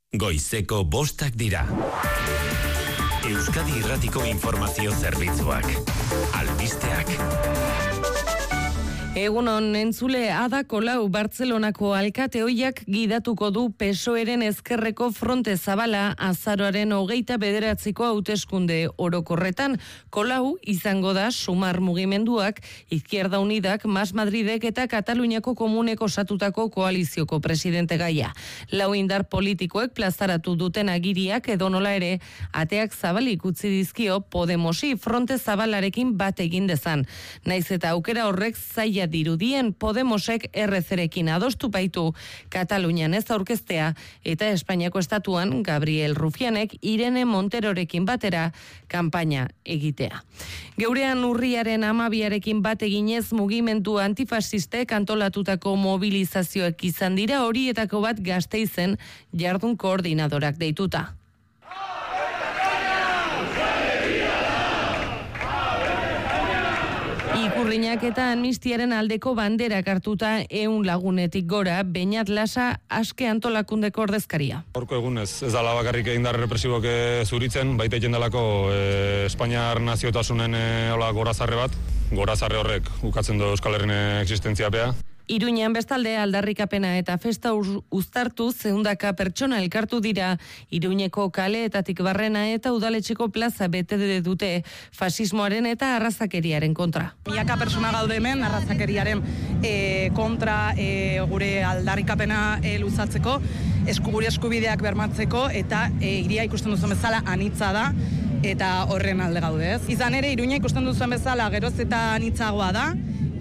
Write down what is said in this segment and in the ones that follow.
Goizeko 5 dira. Euskadi Irratiko Informazio Zerbitzuak. Albisteak. Egunon entzule, Ada Colau Bartzelonako alkate ohiak gidatuko du PSOEren ezkerreko fronte zabala azaroaren 29ko hauteskunde orokorretan. Colau izango da Sumar mugimenduak, Izquierda Unidak, Mas Madridek eta Kataluniako komunek osatutako koalizioko presidente gaia. Lau indar politikoek plazaratu duten agiriak edonola ere, ateak zabalik utzi dizkio Podemosi fronte zabalarekin bat egin dezan. Naiz eta aukera horrek zaila dirudien, Podemosek errezerekin adostu baitu Katalunian ez aurkeztea eta Espainiako estatuan Gabriel Rufianek Irene Monterorekin batera kanpaina egitea. Geurean urriaren 12arekin bat eginez mugimendu antifasistek antolatutako mobilizazioek izan dira, horietako bat Gasteizen jardun koordinadorak deituta. Ikurriñak eta amnistiaren aldeko banderak hartuta 100 lagunetik gora, Beñat Lasa aske antolakundeko ordezkaria. Horko egunez, ez dala bakarrik indar represibok zuritzen, baita egin delako Espainiar naziotasunen gorazarre bat, gorazarre horrek ukatzen du Euskal Herrien existentziapea. Iruñean bestalde aldarrikapena eta festa uztartu 100 pertsona elkartu dira. Iruñeko kaleetatik barrena eta udaletxeko plaza bete dute fasismoaren eta arrazakeriaren kontra. Milaka pertsona gaude hemen arrazakeriaren kontra gure aldarrikapena luzatzeko, gure eskubideak bermatzeko eta hiria ikusten duzuen bezala anitza da eta horren alde gaude, ez? Izan ere Iruña ikusten duzuen bezala geroz eta anitzagoa da,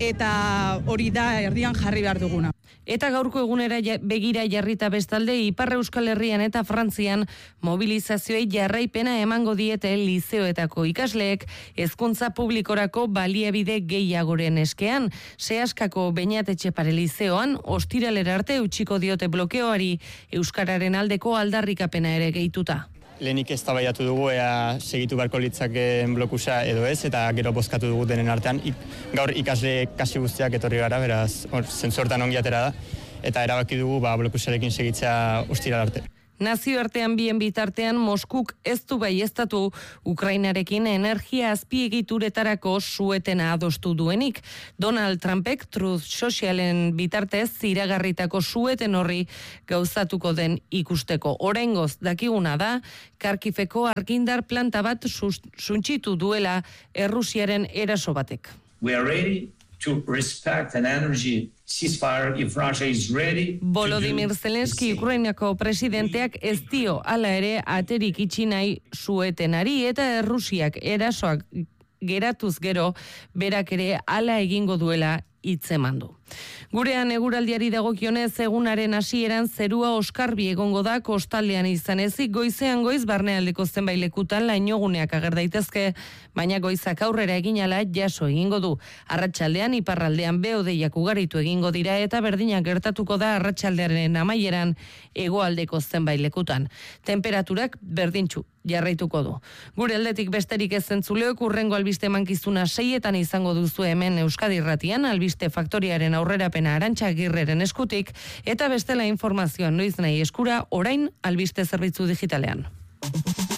eta hori da erdian jarri behar duguna. Eta gaurko egunera begira jarrita bestalde, Ipar Euskal Herrian eta Frantzian mobilizazioei jarraipena emango diete lizeoetako ikasleek hezkuntza publikorako baliabide gehiagoren eskean. Seaskako Beñat Etxepare lizeoan ostiralera arte utziko diote blokeoari, euskararen aldeko aldarrikapena ere gehituta. Lehenik eztabaidatu dugu ea segitu beharko litzakeen blokusa edo ez, eta gero bozkatu dugu denen artean. Gaur ikasle kasi guztiak etorri gara, beraz, zentzuertan ongi atera da, eta erabaki dugu blokusarekin segitzea ostiral arte. Nazioartean bien bitartean Moskuk ez du baieztatu Ukrainarekin energia azpiegituretarako suetena adostu duenik. Donald Trumpek Truth Socialen bitartez iragarritako sueten horri gauzatuko den ikusteko. Oraingoz dakiguna da, Kharkiveko argindar planta bat suntsitu duela Errusiaren eraso batek. We are ready to respect an energy ceasefire if Russia is ready. Volodymyr Zelensky Ukrainako presidenteak ez dio hala ere aterik itxi nahi suetenari eta Errusiak erasoak geratuz gero berak ere hala egingo duela hitzemandu. Gurean eguraldiari dagokionez egunaren hasieran zerua oskarbi egongo da kostaldean izan ezik, goizean goiz barnealdeko zenbait lekutan lainoguneak ager daitezke, baina goizak aurrera egin ala jaso egingo du. Arratsaldean iparraldean behodeiak ugaritu egingo dira eta berdinak gertatuko da arratsaldearen amaieran hegoaldeko zenbait lekutan. Temperaturak berdintsu jarraituko du. Gure aldetik besterik ez zentzuleok, urrengo albiste emankizuna 6etan izango duzu hemen Euskadi Irratian, albiste faktoriaren aurrerapena Arantxa Agirreren eskutik, eta bestela informazioa noiz nahi eskura orain albiste zerbitzu digitalean.